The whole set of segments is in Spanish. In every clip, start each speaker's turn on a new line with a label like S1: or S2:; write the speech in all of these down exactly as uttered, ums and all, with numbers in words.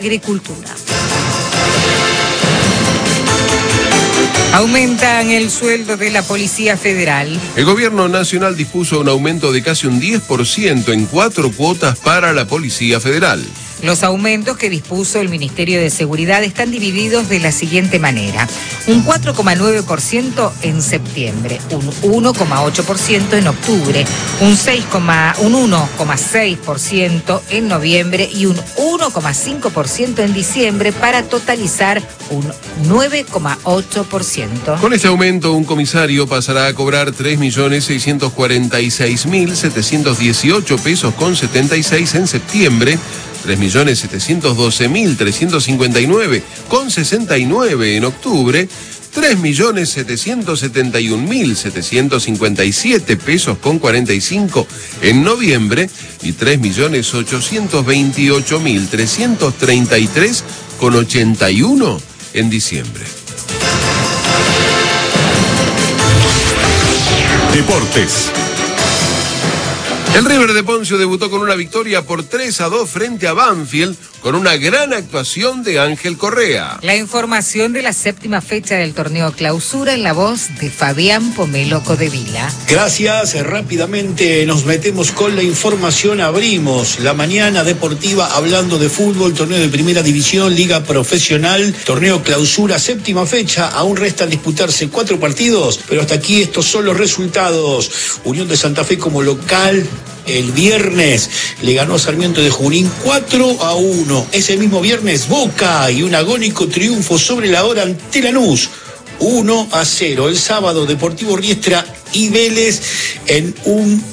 S1: Agricultura. Aumentan el sueldo de la Policía Federal.
S2: El gobierno nacional dispuso un aumento de casi un diez por ciento en cuatro cuotas para la Policía Federal.
S1: Los aumentos que dispuso el Ministerio de Seguridad están divididos de la siguiente manera: un cuatro coma nueve por ciento en septiembre, un uno coma ocho por ciento en octubre, un, seis, un uno coma seis por ciento en noviembre y un uno coma cinco por ciento en diciembre, para totalizar un nueve coma ocho por ciento.
S2: Con este aumento, un comisario pasará a cobrar tres millones seiscientos cuarenta y seis mil setecientos dieciocho pesos con setenta y seis en septiembre, tres millones setecientos doce mil trescientos cincuenta y nueve con sesenta y nueve en octubre, tres millones setecientos setenta y un mil setecientos cincuenta y siete pesos con cuarenta y cinco en noviembre y tres millones ochocientos veintiocho mil trescientos treinta y tres con ochenta y uno en diciembre.
S3: Deportes.
S2: El River de Poncio debutó con una victoria por tres a dos frente a Banfield, con una gran actuación de Ángel Correa.
S1: La información de la séptima fecha del torneo Clausura en la voz de Fabián Pomelo Codevila.
S4: Gracias, rápidamente nos metemos con la información. Abrimos la mañana deportiva hablando de fútbol, torneo de primera división, liga profesional, torneo Clausura, séptima fecha. Aún restan disputarse cuatro partidos, pero hasta aquí estos son los resultados. Unión de Santa Fe como local el viernes le ganó a Sarmiento de Junín cuatro a uno. Ese mismo viernes Boca y un agónico triunfo sobre la hora ante Lanús, uno a cero. El sábado Deportivo Riestra y Vélez en un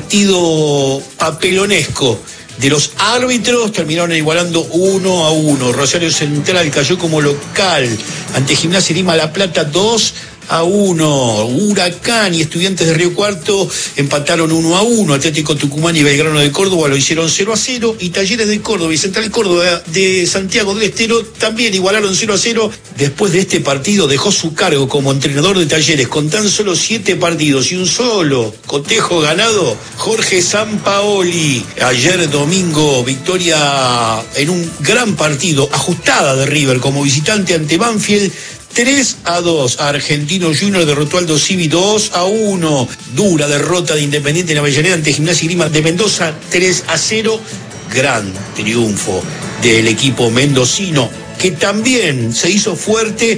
S4: partido papelonesco de los árbitros, terminaron igualando uno a uno. Rosario Central cayó como local ante Gimnasia Lima La Plata dos a uno. Huracán y Estudiantes de Río Cuarto empataron uno a uno. Atlético Tucumán y Belgrano de Córdoba lo hicieron cero a cero. Y Talleres de Córdoba y Central Córdoba de Santiago del Estero también igualaron cero a cero. Después de este partido dejó su cargo como entrenador de Talleres con tan solo siete partidos y un solo cotejo ganado, Jorge Sampaoli. Ayer domingo, victoria en un gran partido, ajustada de River como visitante ante Banfield, tres a dos. Argentino Junior derrotó al Civi dos a uno. Dura derrota de Independiente en Avellaneda ante Gimnasia y Grima de Mendoza, tres a cero. Gran triunfo del equipo mendocino, que también se hizo fuerte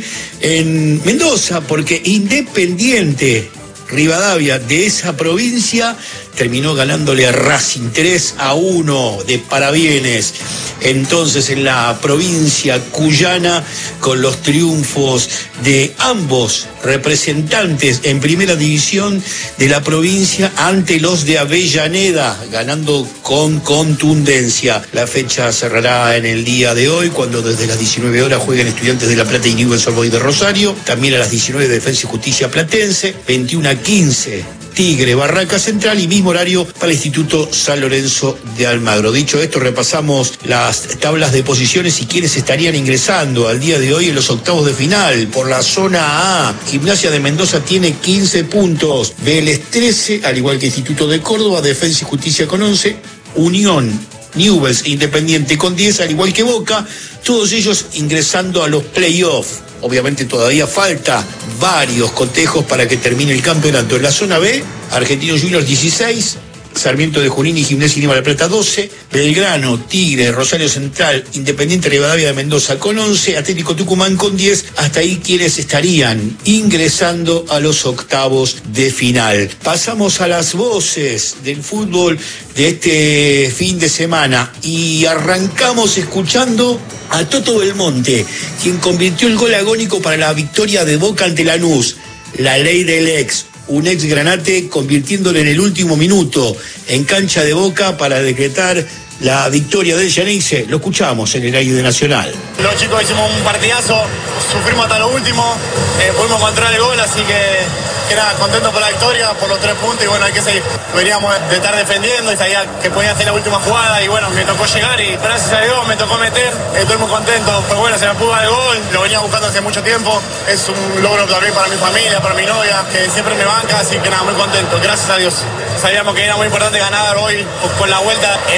S4: en Mendoza, porque Independiente Rivadavia de esa provincia terminó ganándole a Racing tres a uno de parabienes. Entonces, en la provincia cuyana, con los triunfos de ambos representantes en primera división de la provincia ante los de Avellaneda, ganando con contundencia. La fecha cerrará en el día de hoy, cuando desde las diecinueve horas jueguen Estudiantes de La Plata y Newell's Old Boys de Rosario. También a las diecinueve Defensa y Justicia Platense, veintiuno a quince Tigre Barraca Central, y mismo horario para el Instituto San Lorenzo de Almagro. Dicho esto, repasamos las tablas de posiciones y quienes estarían ingresando al día de hoy en los octavos de final. Por la zona A, Gimnasia de Mendoza tiene quince puntos, Vélez trece, al igual que Instituto de Córdoba, Defensa y Justicia con once, Unión, Newell's, Independiente con diez, al igual que Boca, todos ellos ingresando a los playoffs. Obviamente todavía falta varios cotejos para que termine el campeonato. En la zona B, Argentinos Juniors dieciséis, Sarmiento de Junín y Gimnasia y Lima La Plata doce, Belgrano, Tigre, Rosario Central, Independiente Rivadavia de Mendoza con once, Atlético Tucumán con diez. Hasta ahí quienes estarían ingresando a los octavos de final. Pasamos a las voces del fútbol de este fin de semana y arrancamos escuchando a Toto Belmonte, quien convirtió el gol agónico para la victoria de Boca ante Lanús. La ley del ex, un ex granate convirtiéndolo en el último minuto en cancha de Boca para decretar la victoria del Llaneise. Lo escuchamos en el aire de Nacional.
S5: Los chicos hicimos un partidazo, sufrimos hasta lo último, eh, pudimos encontrar el gol, así que, que nada, contento por la victoria, por los tres puntos, y bueno, hay que seguir. Veníamos de estar defendiendo y sabía que podía hacer la última jugada, y bueno, me tocó llegar y gracias a Dios me tocó meter, estoy muy contento, pues bueno, se me pudo dar el gol, lo venía buscando hace mucho tiempo, es un logro también para mi familia, para mi novia, que siempre me banca, así que nada, muy contento, gracias a Dios. Sabíamos que era muy importante ganar hoy con la vuelta en nuestra casa.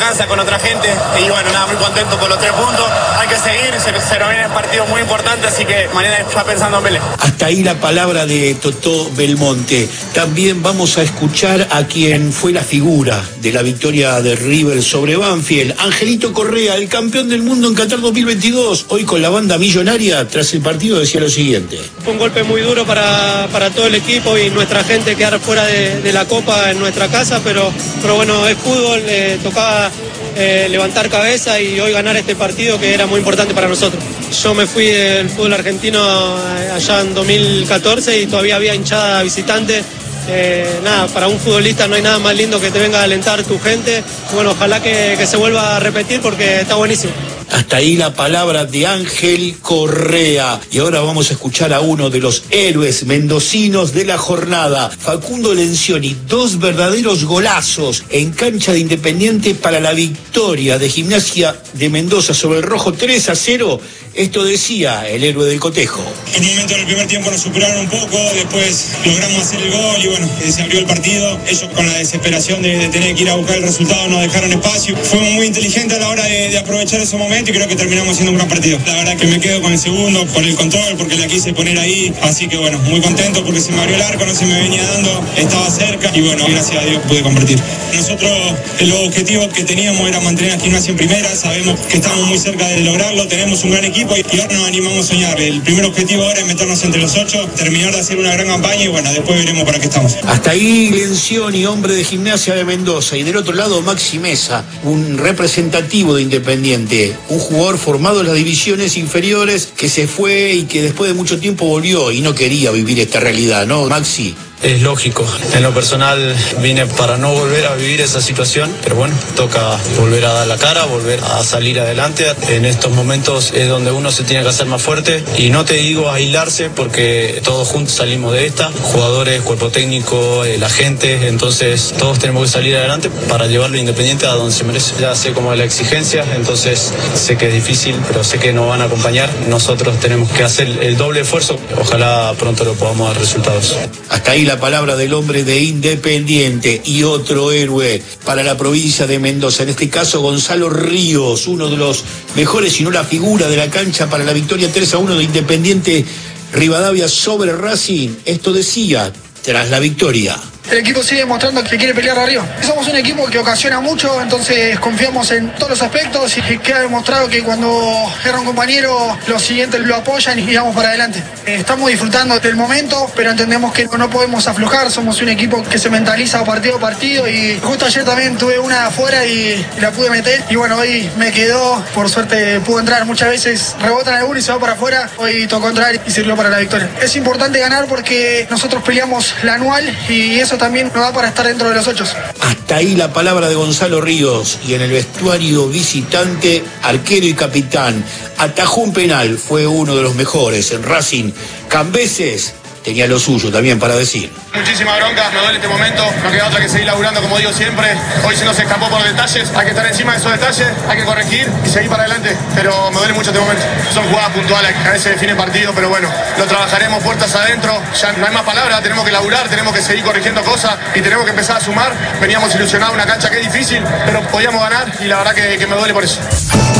S5: confianza con otra gente y bueno, nada, muy contento por los tres puntos. Hay que seguir, se, se nos viene un partido muy importante, así que mañana ya pensando en Vélez.
S4: Hasta ahí la palabra de Totó Belmonte. También vamos a escuchar a quien fue la figura de la victoria de River sobre Banfield, Angelito Correa, el campeón del mundo en Qatar dos mil veintidós, hoy con la banda millonaria. Tras el partido decía lo siguiente:
S3: fue un golpe muy duro para, para todo el equipo y nuestra gente quedar fuera de, de la Copa en nuestra casa, pero, pero bueno, es fútbol, eh, tocaba eh, levantar cabeza y hoy ganar este partido que era muy importante para nosotros. Yo me fui del fútbol argentino allá en dos mil catorce y todavía había hinchada visitante. Eh, nada, para un futbolista no hay nada más lindo que te venga a alentar tu gente. Bueno, ojalá que, que se vuelva a repetir porque está buenísimo.
S4: Hasta ahí la palabra de Ángel Correa. Y ahora vamos a escuchar a uno de los héroes mendocinos de la jornada, Facundo Lencioni. Dos verdaderos golazos en cancha de Independiente para la victoria de Gimnasia de Mendoza sobre el Rojo tres a cero. Esto decía el héroe del cotejo.
S6: En un momento del primer tiempo nos superaron un poco, después logramos hacer el gol y bueno, se abrió el partido. Ellos con la desesperación de, de tener que ir a buscar el resultado nos dejaron espacio. Fuimos muy inteligentes a la hora de, de aprovechar esos momentos y creo que terminamos haciendo un gran partido. La verdad que me quedo con el segundo por el control, porque la quise poner ahí. Así que bueno, muy contento porque se me abrió el arco, no se me venía dando, estaba cerca y bueno, gracias a Dios pude convertir. Nosotros los objetivos que teníamos era mantener a Gimnasia en primera, sabemos que estamos muy cerca de lograrlo, tenemos un gran equipo y ahora nos animamos a soñar. El primer objetivo ahora es meternos entre los ocho, terminar de hacer una gran campaña y bueno, después veremos para qué estamos.
S4: Hasta ahí Lencioni, hombre de Gimnasia de Mendoza, y del otro lado Maxi Mesa, un representativo de Independiente, un jugador formado en las divisiones inferiores que se fue y que después de mucho tiempo volvió y no quería vivir esta realidad, ¿no, Maxi?
S7: Es lógico, en lo personal vine para no volver a vivir esa situación, pero bueno, toca volver a dar la cara, volver a salir adelante. En estos momentos es donde uno se tiene que hacer más fuerte y no te digo aislarse porque todos juntos salimos de esta, jugadores, cuerpo técnico, la gente, entonces todos tenemos que salir adelante para llevarlo Independiente a donde se merece. Ya sé cómo es la exigencia, entonces sé que es difícil, pero sé que nos van a acompañar. Nosotros tenemos que hacer el doble esfuerzo, ojalá pronto lo podamos dar resultados.
S4: Hasta ahí la palabra del hombre de Independiente y otro héroe para la provincia de Mendoza, en este caso Gonzalo Ríos, uno de los mejores, si no la figura de la cancha para la victoria tres a uno de Independiente Rivadavia sobre Racing. Esto decía tras la victoria:
S8: el equipo sigue mostrando que quiere pelear arriba. Somos un equipo que ocasiona mucho, entonces confiamos en todos los aspectos y queda demostrado que cuando erra un compañero, los siguientes lo apoyan y vamos para adelante. Estamos disfrutando del momento, pero entendemos que no podemos aflojar. Somos un equipo que se mentaliza partido a partido y justo ayer también tuve una afuera y, y la pude meter. Y bueno, hoy me quedó, por suerte pudo entrar. Muchas veces rebotan alguno y se va para afuera. Hoy tocó entrar y sirvió para la victoria. Es importante ganar porque nosotros peleamos la anual y eso también nos va para estar dentro de los ocho.
S4: Hasta ahí la palabra de Gonzalo Ríos. Y en el vestuario visitante, arquero y capitán, atajó un penal, fue uno de los mejores en Racing. Cambeses tenía lo suyo también para decir.
S5: Muchísima bronca, me duele este momento, no queda otra que seguir laburando como digo siempre. Hoy se nos escapó por detalles, hay que estar encima de esos detalles, hay que corregir y seguir para adelante, pero me duele mucho este momento. Son jugadas puntuales que a veces definen partido, pero bueno, lo trabajaremos puertas adentro, ya no hay más palabras, tenemos que laburar, tenemos que seguir corrigiendo cosas y tenemos que empezar a sumar. Veníamos ilusionados, una cancha que es difícil, pero podíamos ganar y la verdad que, que me duele por eso.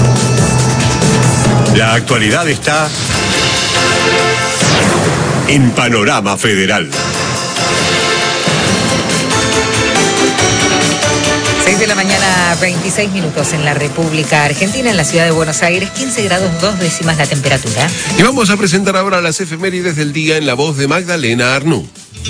S9: La actualidad está en Panorama Federal.
S1: seis de la mañana, veintiséis minutos en la República Argentina, en la ciudad de Buenos Aires, quince grados dos décimas la temperatura.
S2: Y vamos a presentar ahora las efemérides del día en la voz de Magdalena Arnú.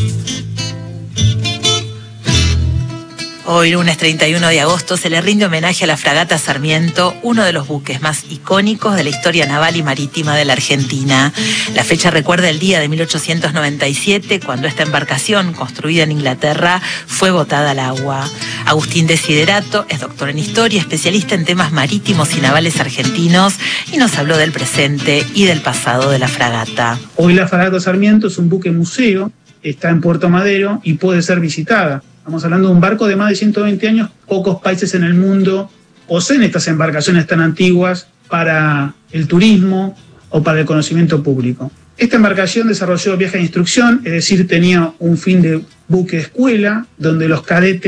S10: Hoy, lunes treinta y uno de agosto, se le rinde homenaje a la fragata Sarmiento, uno de los buques más icónicos de la historia naval y marítima de la Argentina. La fecha recuerda el día de mil ochocientos noventa y siete, cuando esta embarcación, construida en Inglaterra, fue botada al agua. Agustín Desiderato es doctor en historia, especialista en temas marítimos y navales argentinos, y nos habló del presente y del pasado de la fragata.
S11: Hoy la fragata Sarmiento es un buque museo, está en Puerto Madero y puede ser visitada. Estamos hablando de un barco de más de ciento veinte años. Pocos países en el mundo poseen estas embarcaciones tan antiguas para el turismo o para el conocimiento público. Esta embarcación desarrolló viaje de instrucción, es decir, tenía un fin de buque escuela, donde los cadetes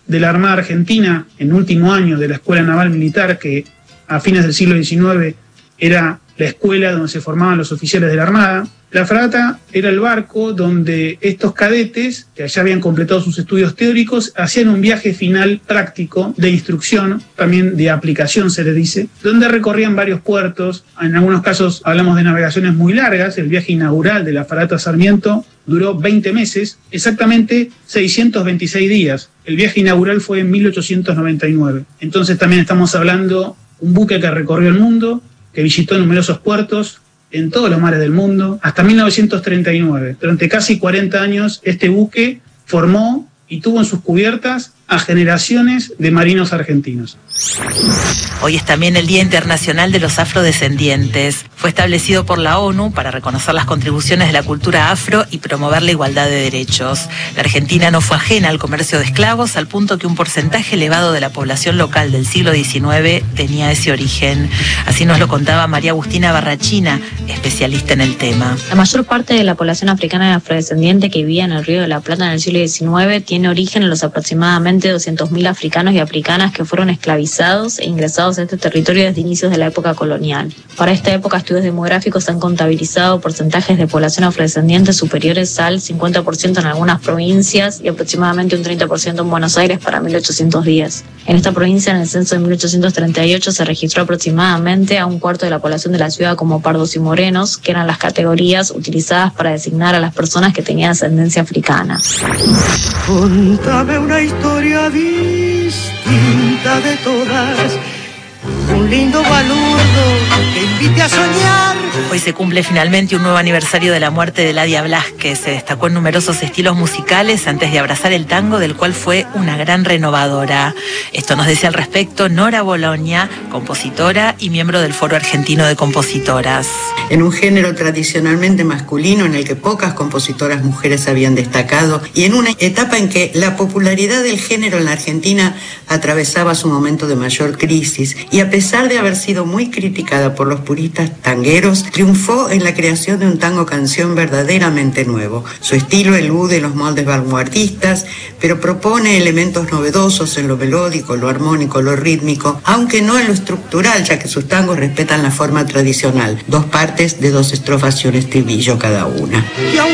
S11: de la Armada Argentina en último año de la Escuela Naval Militar, que a fines del siglo diecinueve era la escuela donde se formaban los oficiales de la Armada. La fragata era el barco donde estos cadetes, que ya habían completado sus estudios teóricos, hacían un viaje final práctico de instrucción, también de aplicación se le dice, donde recorrían varios puertos. En algunos casos hablamos de navegaciones muy largas. El viaje inaugural de la fragata Sarmiento duró veinte meses, exactamente seiscientos veintiséis días. El viaje inaugural fue en mil ochocientos noventa y nueve. Entonces también estamos hablando de un buque que recorrió el mundo, que visitó numerosos puertos en todos los mares del mundo, hasta mil novecientos treinta y nueve. Durante casi cuarenta años, este buque formó y tuvo en sus cubiertas a generaciones de marinos argentinos.
S10: Hoy es también el Día Internacional de los Afrodescendientes. Fue establecido por la ONU para reconocer las contribuciones de la cultura afro y promover la igualdad de derechos. La Argentina no fue ajena al comercio de esclavos, al punto que un porcentaje elevado de la población local del siglo diecinueve tenía ese origen. Así nos lo contaba María Agustina Barrachina, especialista en el tema.
S12: La mayor parte de la población africana y afrodescendiente que vivía en el Río de la Plata en el siglo diecinueve tiene origen en los aproximadamente doscientos mil africanos y africanas que fueron esclavizados e ingresados a este territorio desde inicios de la época colonial. Para esta época, estudios demográficos han contabilizado porcentajes de población afrodescendiente superiores al cincuenta por ciento en algunas provincias y aproximadamente un treinta por ciento en Buenos Aires para mil ochocientos diez. En esta provincia, en el censo de mil ochocientos treinta y ocho, se registró aproximadamente a un cuarto de la población de la ciudad como pardos y morenos, que eran las categorías utilizadas para designar a las personas que tenían ascendencia africana.
S13: Contame una historia distinta de todas, un lindo balurdo que invite a soñar.
S10: Hoy se cumple finalmente un nuevo aniversario de la muerte de Ladia Blasquez. Se destacó en numerosos estilos musicales antes de abrazar el tango, del cual fue una gran renovadora. Esto nos decía al respecto Nora Bologna, compositora y miembro del Foro Argentino de Compositoras.
S14: En un género tradicionalmente masculino en el que pocas compositoras mujeres habían destacado, y en una etapa en que la popularidad del género en la Argentina atravesaba su momento de mayor crisis, y a pesar de haber sido muy criticada por los puristas tangueros, triunfó en la creación de un tango canción verdaderamente nuevo. Su estilo elude los moldes vanguardistas, pero propone elementos novedosos en lo melódico, lo armónico, lo rítmico, aunque no en lo estructural, ya que sus tangos respetan la forma tradicional, dos partes de dos estrofas y un estribillo cada una.